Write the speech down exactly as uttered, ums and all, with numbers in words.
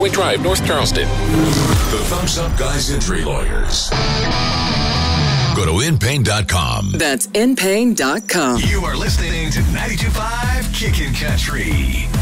We Drive, North Charleston. The Thumbs Up Guys Injury Lawyers. Go to in pain dot com. That's in pain dot com. You are listening to ninety-two point five Kickin' Country.